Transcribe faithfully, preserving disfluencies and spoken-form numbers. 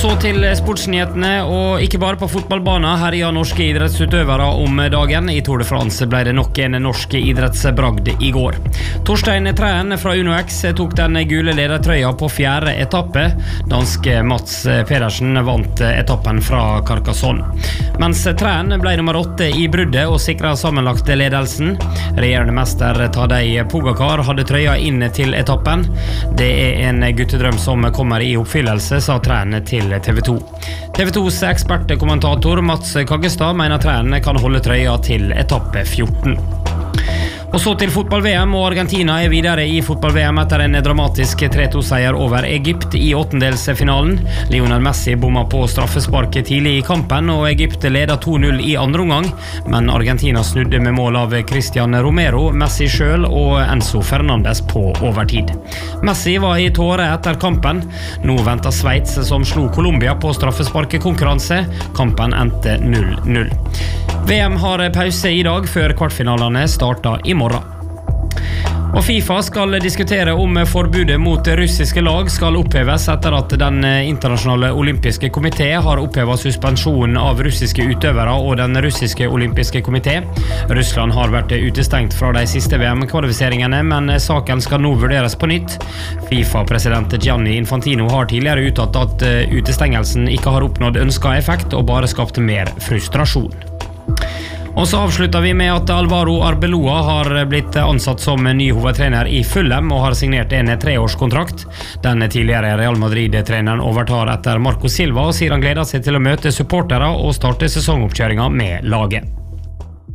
så til sportsnyhetene, og ikke bare på fotballbanen herjer norske idrettsutøvere om dagen. I Tour de France ble det nok en norsk idrettsbragd i går. Torstein Træen fra Uno X tok den gule ledertrøya på fjerde etappe. Danske Mats Pedersen vant etappen fra Carcassonne. Mens Træen ble nummer åtte i bruddet og sikret sammenlagt ledelsen. Regjerende mester Tadej Pogacar hadde trøya inn til etappen. Det er en guttedrøm som kommer i oppfyllelse, sa Træen til T V to. T V tos ekspertkommentator Mats Kaggestad mener Træen kan holde trøya til etappe fjorten. Og så til fotball-V M, og Argentina er videre i fotball-V M etter en dramatisk tre to seier over Egypt i åttendelsfinalen. Lionel Messi bomma på straffesparket tidlig i kampen, og Egypt leder to null i andre omgang, men Argentina snudde med mål av Cristian Romero, Messi selv og Enzo Fernandes på overtid. Messi var i tåre etter kampen. Nå venter Sveits som slo Colombia på straffesparkekonkurranse. Kampen endte null null. V M har pause i dag før kvartfinalene starter i morgen. Og FIFA skal diskutere om forbudet mot russiske lag skal oppheves etter at den internasjonale olympiske komité har opphevet suspensjonen av russiske utøvere og den russiske olympiske komité. Russland har vært utestengt fra de siste V M-kvalifiseringene, men saken skal nå vurderes på nytt. FIFA-president Gianni Infantino har tidligere uttalt at utestengelsen ikke har oppnådd ønsket effekt og bare skapt mer frustrasjon. Og så avslutter vi med at Alvaro Arbeloa har blitt ansatt som ny hovedtrener i Fulham og har signert en treårskontrakt. Den tidligere Real Madrid-treneren overtar etter Marco Silva og sier han gleder seg til å møte supportere og starte sesongoppkjøringen med laget.